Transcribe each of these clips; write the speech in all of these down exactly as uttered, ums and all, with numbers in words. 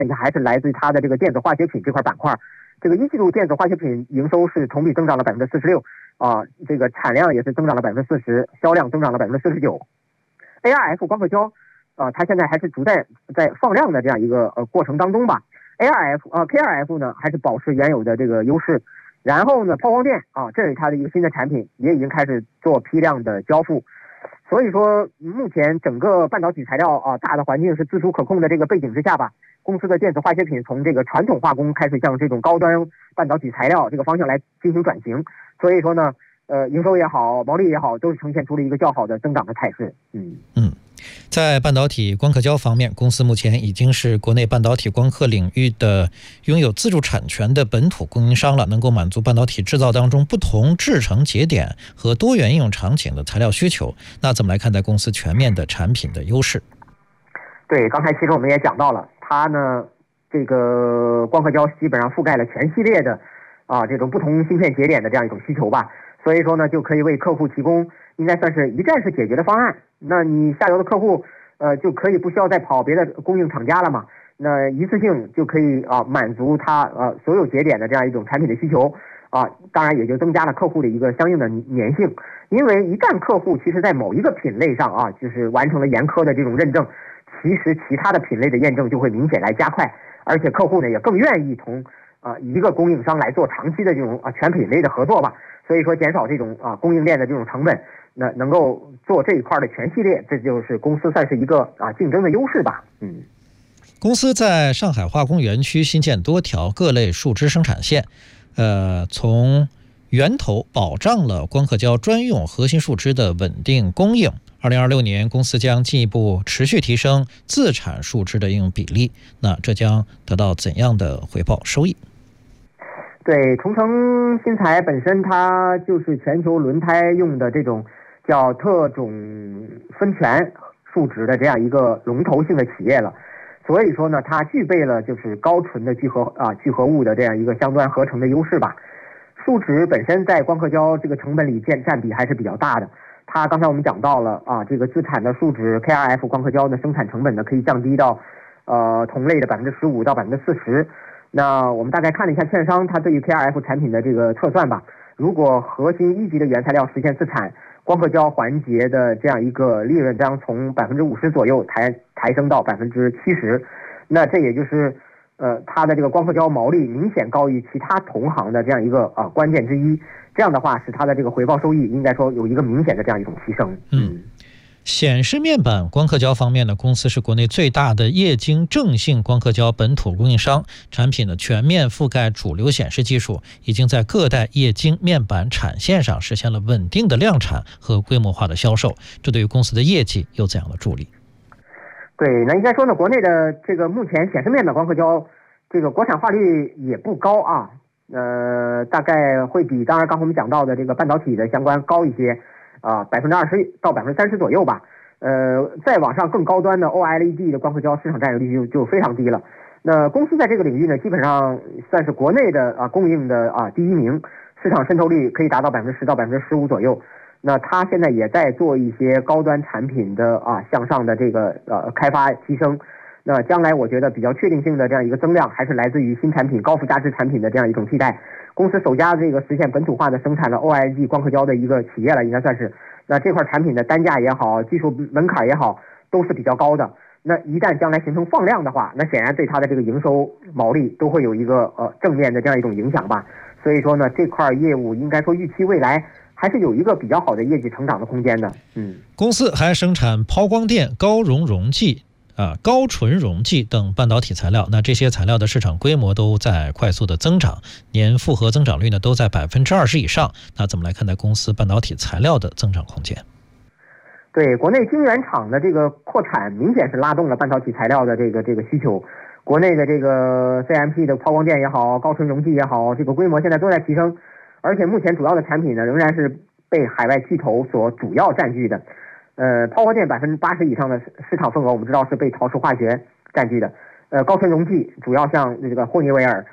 还是来自于它的这个电子化学品这块板块。这个一季度电子化学品营收是同比增长了百分之四十六啊，这个产量也是增长了百分之四十，销量增长了百分之四十九。A R F 光刻胶啊，它现在还是逐渐在放量的这样一个呃过程当中吧。A R F 啊 K R F 呢还是保持原有的这个优势。然后呢，抛光电啊，这是它的一个新的产品，也已经开始做批量的交付。所以说，目前整个半导体材料啊，大的环境是自主可控的这个背景之下吧，公司的电子化学品从这个传统化工开始向这种高端半导体材料这个方向来进行转型。所以说呢，呃，营收也好，毛利也好，都是呈现出了一个较好的增长的态势。嗯嗯。在半导体光刻胶方面，公司目前已经是国内半导体光刻领域的拥有自主产权的本土供应商了，能够满足半导体制造当中不同制程节点和多元应用场景的材料需求。那怎么来看待公司全面的产品的优势？ 对，刚才其实我们也讲到了，它呢这个光刻胶基本上覆盖了全系列的啊这种不同芯片节点的这样一种需求吧，所以说呢就可以为客户提供应该算是一站式解决的方案。那你下游的客户呃就可以不需要再跑别的供应厂家了嘛，那一次性就可以啊满足他呃所有节点的这样一种产品的需求啊，当然也就增加了客户的一个相应的粘性。因为一旦客户其实在某一个品类上啊就是完成了严苛的这种认证，其实其他的品类的验证就会明显来加快，而且客户呢也更愿意同啊一个供应商来做长期的这种啊全品类的合作吧，所以说减少这种啊供应链的这种成本，那能够做这一块的全系列，这就是公司算是一个啊竞争的优势吧。嗯， 公司在上海化工园区新建多条各类树脂生产线，呃，从源头保障了光刻胶专用核心树脂的稳定供应。二零二六年，公司将进一步持续提升自产树脂的应用比例，那这将得到怎样的回报收益？ 对，崇诚新材本身它就是全球轮胎用的这种叫特种分权树脂的这样一个龙头性的企业了，所以说呢，它具备了就是高纯的聚合啊聚合物的这样一个相端合成的优势吧。树脂本身在光刻胶这个成本里占占比还是比较大的。它刚才我们讲到了啊，这个自产的树脂 K R F 光刻胶的生产成本呢，可以降低到呃同类的百分之十五到百分之四十。那我们大概看了一下券商它对于 K R F 产品的这个测算吧，如果核心一级的原材料实现自产，光刻胶环节的这样一个利润将从百分之五十左右抬抬升到百分之七十。那这也就是呃它的这个光刻胶毛利明显高于其他同行的这样一个啊、呃、关键之一。这样的话，使它的这个回报收益应该说有一个明显的这样一种提升。 嗯，显示面板光刻胶方面呢，公司是国内最大的液晶正性光刻胶本土供应商，产品呢全面覆盖主流显示技术，已经在各代液晶面板产线上实现了稳定的量产和规模化的销售，这对于公司的业绩有怎样的助力？ 对，那应该说呢，国内的这个目前显示面板光刻胶这个国产化率也不高啊。呃，大概会比当然刚才我们讲到的这个半导体的相关高一些，啊，百分之二十到百分之三十左右吧。呃，再往上更高端的 O L E D 的光刻胶市场占有率就就非常低了。那公司在这个领域呢，基本上算是国内的啊供应的啊第一名，市场渗透率可以达到百分之十到百分之十五左右。那它现在也在做一些高端产品的啊向上的这个呃开发提升。那将来我觉得比较确定性的这样一个增量，还是来自于新产品、高附加值产品的这样一种替代。公司首家这个实现本土化的生产了 O L E D 光刻胶的一个企业了，应该算是。那这块产品的单价也好，技术门槛也好，都是比较高的。那一旦将来形成放量的话，那显然对它的这个营收毛利都会有一个呃正面的这样一种影响吧。所以说呢，这块业务应该说预期未来还是有一个比较好的业绩成长的空间的。嗯， 公司还生产抛光电、高熔溶剂。啊，高纯溶剂等半导体材料，那这些材料的市场规模都在快速的增长，年复合增长率呢都在百分之二十以上。那怎么来看待公司半导体材料的增长空间？ 对，国内晶圆厂的这个扩产，明显是拉动了半导体材料的这个这个需求。国内的这个 C M P 的抛光电也好，高纯溶剂也好，这个规模现在都在提升，而且目前主要的产品呢，仍然是被海外巨头所主要占据的。呃，抛光电百分之八十以上的市场份额，我们知道是被陶瓷化学占据的。呃，高纯溶剂主要像这个霍尼韦尔，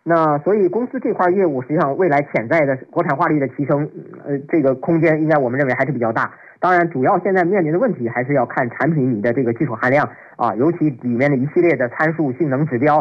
那所以公司这块业务实际上未来潜在的国产化率的提升，呃，这个空间应该我们认为还是比较大。当然，主要现在面临的问题还是要看产品你的这个技术含量啊，尤其里面的一系列的参数、性能指标